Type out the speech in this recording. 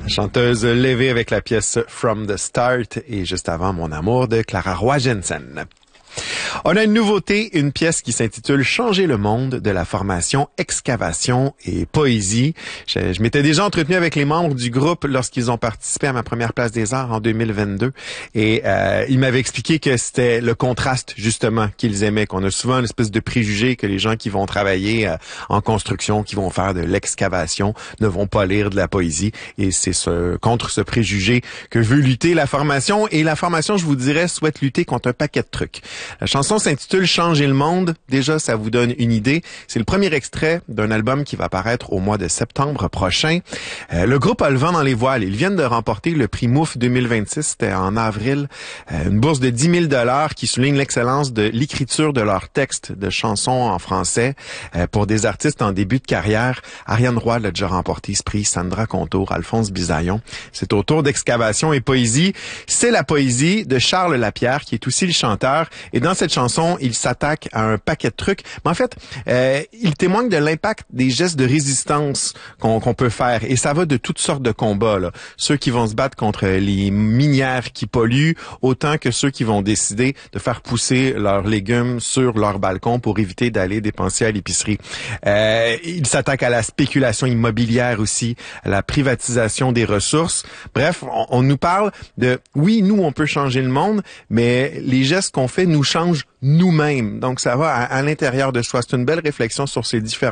Chanteuse levée avec la pièce From the Start et juste avant Mon amour de Clara Roy Jensen. On a une nouveauté, une pièce qui s'intitule Changer le monde de la formation Excavation et Poésie. Je m'étais déjà entretenu avec les membres du groupe lorsqu'ils ont participé à ma première place des arts en 2022 et ils m'avaient expliqué que c'était le contraste justement qu'ils aimaient, qu'on a souvent une espèce de préjugé que les gens qui vont travailler en construction, qui vont faire de l'excavation, ne vont pas lire de la poésie et c'est contre ce préjugé que veut lutter la formation et la formation, je vous dirais, souhaite lutter contre un paquet de trucs. La chanson s'intitule Changer le monde. Déjà, ça vous donne une idée. C'est le premier extrait d'un album qui va paraître au mois de septembre prochain. Le groupe a le vent dans les voiles. Ils viennent de remporter le prix MOOF 2026. C'était en avril. Une bourse de 10 000 $ qui souligne l'excellence de l'écriture de leurs textes de chansons en français pour des artistes en début de carrière. Ariane Roy l'a déjà remporté ce prix. Sandra Contour, Alphonse Bisaillon. C'est au tour d'Excavation et Poésie. C'est la poésie de Charles Lapierre qui est aussi le chanteur. Et dans cette chanson, il s'attaque à un paquet de trucs. Mais en fait, il témoigne de l'impact des gestes de résistance qu'on peut faire. Et ça va de toutes sortes de combats, là. Ceux qui vont se battre contre les minières qui polluent, autant que ceux qui vont décider de faire pousser leurs légumes sur leur balcon pour éviter d'aller dépenser à l'épicerie. Il s'attaque à la spéculation immobilière aussi, à la privatisation des ressources. Bref, on nous parle de, oui, nous, on peut changer le monde, mais les gestes qu'on fait nous changent nous-mêmes. Donc, ça va à l'intérieur de soi. C'est une belle réflexion sur ces différents